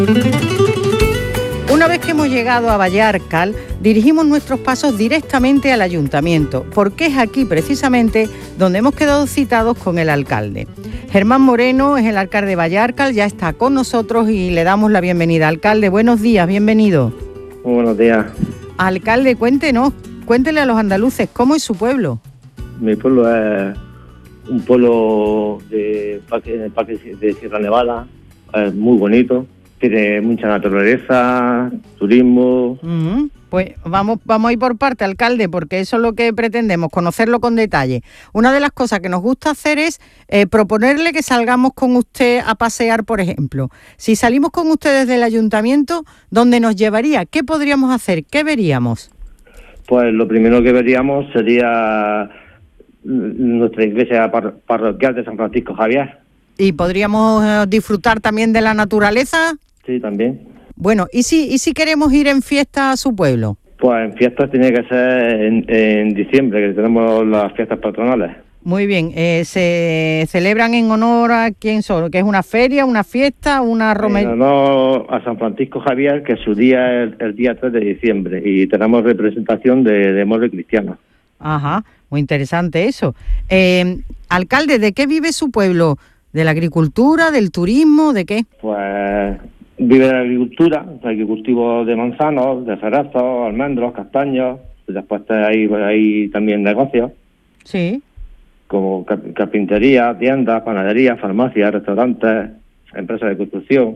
Una vez que hemos llegado a Vallarcal, dirigimos nuestros pasos directamente al ayuntamiento, porque es aquí precisamente donde hemos quedado citados con el alcalde. Germán Moreno es el alcalde de Vallarcal, ya está con nosotros y le damos la bienvenida. Alcalde, buenos días, bienvenido. Muy buenos días. Alcalde, cuéntele a los andaluces, ¿cómo es su pueblo? Mi pueblo es un pueblo en el parque de Sierra Nevada, es muy bonito, tiene mucha naturaleza, turismo. Pues vamos a ir por parte, alcalde, porque eso es lo que pretendemos, conocerlo con detalle. Una de las cosas que nos gusta hacer es proponerle que salgamos con usted a pasear, por ejemplo. Si salimos con usted desde el ayuntamiento, ¿dónde nos llevaría? ¿Qué podríamos hacer? ¿Qué veríamos? Pues lo primero que veríamos sería nuestra iglesia parroquial de San Francisco Javier. ¿Y podríamos disfrutar también de la naturaleza? Sí, también. Bueno, ¿y si queremos ir en fiesta a su pueblo? Pues en fiestas tiene que ser en diciembre, que tenemos las fiestas patronales. Muy bien, ¿se celebran en honor a quién son? ¿Que es una feria, una fiesta, una romería? En honor a San Francisco Javier, que su día es el día 3 de diciembre, y tenemos representación de moros cristianos. Ajá, muy interesante eso. Alcalde, ¿de qué vive su pueblo? ¿De la agricultura, del turismo, de qué? Pues vive de la agricultura, hay cultivos de manzanos, de cerezos, almendros, castaños, y después hay también negocios. Sí. Como carpintería, tiendas, panaderías, farmacias, restaurantes, empresas de construcción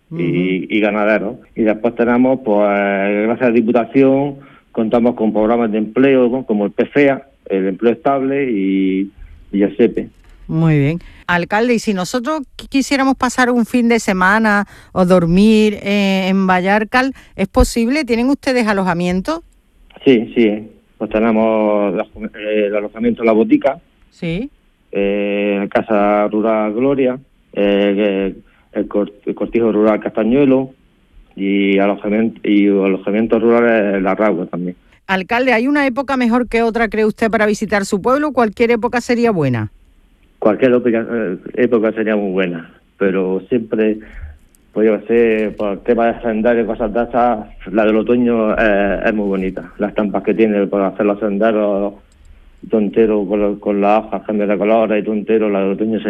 y ganaderos. Y después tenemos, pues gracias a la Diputación, contamos con programas de empleo como el PFEA, el empleo estable y el SEPE. Muy bien. Alcalde, y si nosotros quisiéramos pasar un fin de semana o dormir en Vallarcal, ¿es posible? ¿Tienen ustedes alojamiento? Sí. Pues tenemos el alojamiento en La Botica. Sí. Casa Rural Gloria, el Cortijo Rural Castañuelo y alojamientos rurales La Ragua también. Alcalde, ¿hay una época mejor que otra, cree usted, para visitar su pueblo? ¿Cualquier época sería buena? Cualquier época sería muy buena, pero siempre, pues yo sé, por el tema de senderos y cosas de esas, la del otoño es muy bonita. Las estampas que tiene por hacer los senderos, tontero con las hojas, cambio de colores y tontero, la del otoño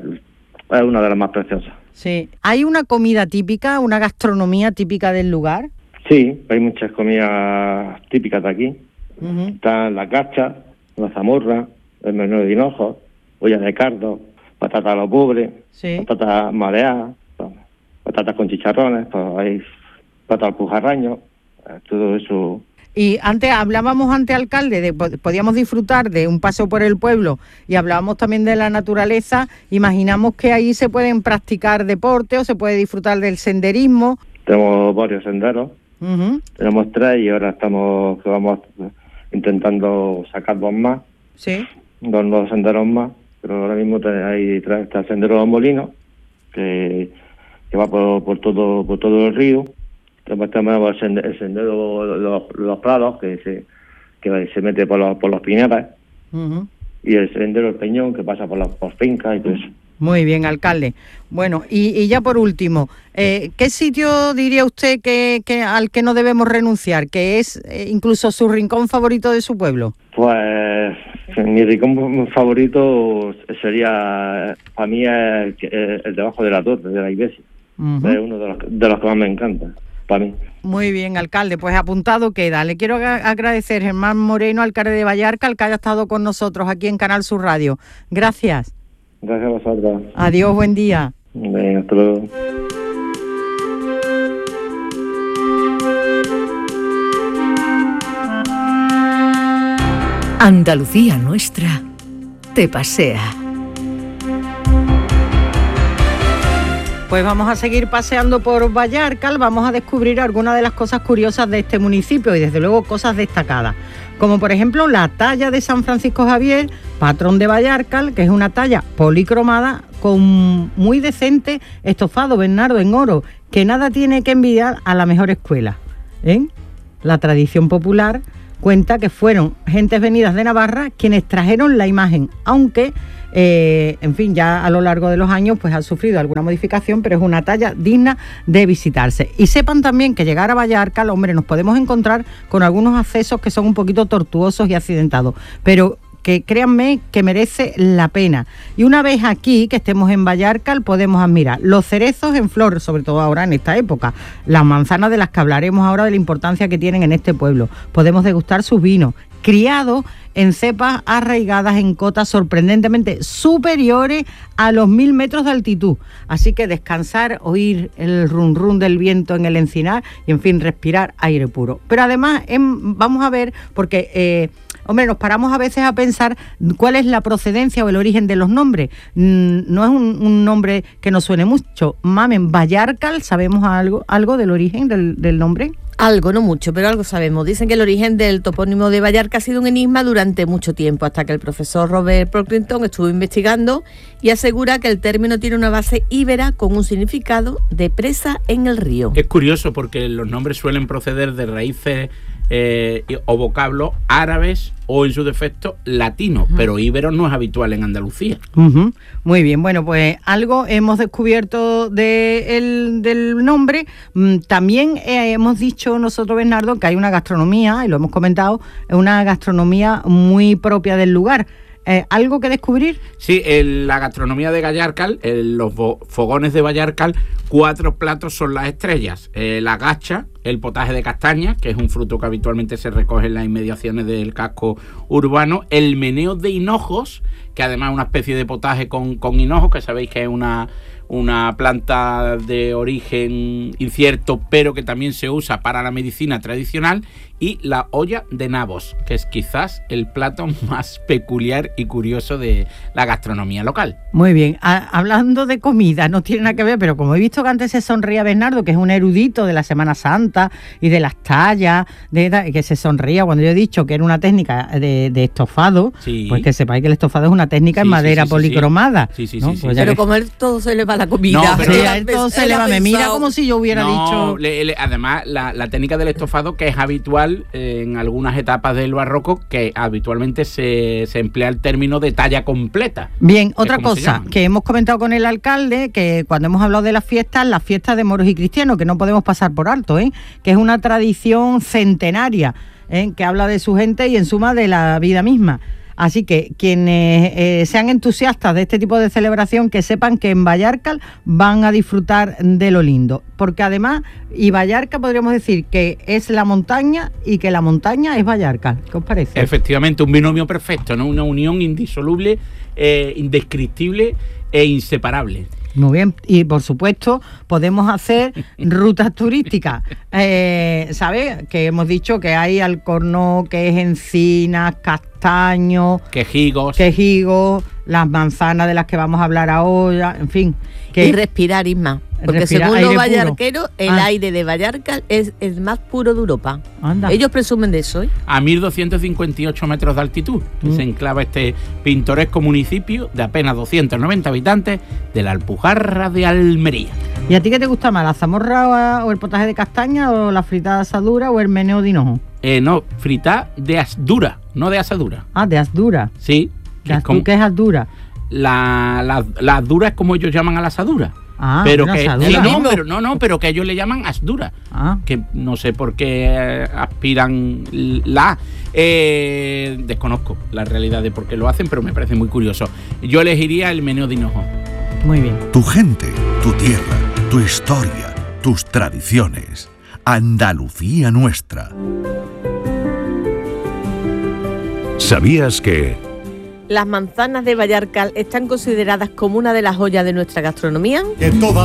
es una de las más preciosas. Sí. ¿Hay una comida típica, una gastronomía típica del lugar? Sí, hay muchas comidas típicas de aquí. Están la cacha, la zamorra, el menú de hinojo, olla de cardo, patatas a lo pobre, sí, patatas mareadas, patatas con chicharrones, pues hay patatas pujarraños, todo eso. Y hablábamos ante alcalde, podíamos disfrutar de un paseo por el pueblo y hablábamos también de la naturaleza. Imaginamos que ahí se pueden practicar deporte o se puede disfrutar del senderismo. Tenemos varios senderos, tenemos 3 y ahora vamos intentando sacar 2 más, sí, 2 nuevos senderos más, pero ahora mismo hay 3, está el sendero de los Molinos, que va por todo el río. Después tenemos el sendero los Prados, que se mete por los pinetes, y el sendero del Peñón, que pasa por fincas y todo eso. Muy bien, alcalde. Bueno, y ya por último, ¿qué sitio diría usted que al que no debemos renunciar, que es incluso su rincón favorito de su pueblo? Pues mi rincón favorito sería, para mí, el debajo de la torre, de la iglesia. Es uno de los que más me encanta, para mí. Muy bien, alcalde, pues apuntado queda. Le quiero agradecer, Germán Moreno, alcalde de Vallarcal, que haya estado con nosotros aquí en Canal Sur Radio. Gracias. Gracias a vosotros. Adiós, buen día. Venga, hasta luego. Andalucía nuestra te pasea. Pues vamos a seguir paseando por Vallarcal, vamos a descubrir algunas de las cosas curiosas de este municipio y desde luego cosas destacadas, como por ejemplo la talla de San Francisco Javier, patrón de Vallarcal, que es una talla policromada con muy decente estofado, Bernardo, en oro, que nada tiene que envidiar a la mejor escuela. La tradición popular cuenta que fueron gentes venidas de Navarra quienes trajeron la imagen, aunque en fin, ya a lo largo de los años pues ha sufrido alguna modificación, pero es una talla digna de visitarse. Y sepan también que llegar a Vallarcal, hombre, nos podemos encontrar con algunos accesos que son un poquito tortuosos y accidentados, pero que créanme que merece la pena. Y una vez aquí, que estemos en Vallarcal, podemos admirar los cerezos en flor, sobre todo ahora en esta época, las manzanas de las que hablaremos ahora de la importancia que tienen en este pueblo. Podemos degustar sus vinos, criados en cepas arraigadas en cotas sorprendentemente superiores a los 1000 metros de altitud. Así que descansar, oír el rum rum del viento en el encinar y, en fin, respirar aire puro. Pero además vamos a ver, porque... hombre, nos paramos a veces a pensar cuál es la procedencia o el origen de los nombres. No es un nombre que nos suene mucho. Mamen, Vallarcal, ¿sabemos algo del origen del nombre? Algo, no mucho, pero algo sabemos. Dicen que el origen del topónimo de Vallarca ha sido un enigma durante mucho tiempo, hasta que el profesor Robert Pocklington estuvo investigando y asegura que el término tiene una base íbera con un significado de presa en el río. Es curioso porque los nombres suelen proceder de raíces o vocablos árabes o, en su defecto, latinos, pero íbero no es habitual en Andalucía. Muy bien, bueno, pues algo hemos descubierto del nombre. También hemos dicho nosotros, Bernardo, que hay una gastronomía, y lo hemos comentado, una gastronomía muy propia del lugar. ¿Algo que descubrir? Sí, la gastronomía de Vallarcal, los fogones de Vallarcal, 4 platos son las estrellas. La gacha, el potaje de castaña, que es un fruto que habitualmente se recoge en las inmediaciones del casco urbano, el meneo de hinojos, que además es una especie de potaje con hinojos, que sabéis que es una planta de origen incierto, pero que también se usa para la medicina tradicional, y la olla de nabos, que es quizás el plato más peculiar y curioso de la gastronomía local. Muy bien, hablando de comida, no tiene nada que ver, pero como he visto que antes se sonría Bernardo, que es un erudito de la Semana Santa y de las tallas, que se sonría cuando yo he dicho que era una técnica de estofado, sí. Pues que sepáis que el estofado es una técnica en madera policromada. Sí. Pues pero como él todo se le va la comida. No, pero a él todo se le va. Me mira como si yo hubiera dicho... Además, la técnica del estofado, que es habitual en algunas etapas del barroco, que habitualmente se emplea el término de talla completa. Bien, otra cosa que hemos comentado con el alcalde, que cuando hemos hablado de las fiestas de moros y cristianos, que no podemos pasar por alto, que es una tradición centenaria, que habla de su gente y en suma de la vida misma. Así que quienes sean entusiastas de este tipo de celebración, que sepan que en Vallarcal van a disfrutar de lo lindo. Porque además, y Vallarca podríamos decir que es la montaña y que la montaña es Vallarcal. ¿Qué os parece? Efectivamente, un binomio perfecto, ¿no? Una unión indisoluble, indescriptible e inseparable. Muy bien, y por supuesto podemos hacer rutas turísticas, ¿sabes? Que hemos dicho que hay Alcornó, que es encinas, castaños, quejigos, las manzanas de las que vamos a hablar ahora, en fin. Y respirar, Isma, porque según los vallarqueros, el aire de Vallarcal es el más puro de Europa. Anda. Ellos presumen de eso, ¿eh? A 1.258 metros de altitud se enclava este pintoresco municipio de apenas 290 habitantes de la Alpujarra de Almería. ¿Y a ti qué te gusta más, la zamorra o el potaje de castaña o la fritada de asadura o el meneo de hinojo? No, fritada de asdura, no de asadura. Ah, de asdura. Sí. ¿Qué es asdura? La asdura es como ellos llaman a la asadura. Pero que pero que ellos le llaman asdura. Que no sé por qué aspiran desconozco la realidad de por qué lo hacen, pero me parece muy curioso. Yo elegiría el meneo de hinojo. Muy bien. Tu gente, tu tierra, tu historia, tus tradiciones. Andalucía nuestra. ¿Sabías que las manzanas de Vallarcal están consideradas como una de las joyas de nuestra gastronomía? Que toda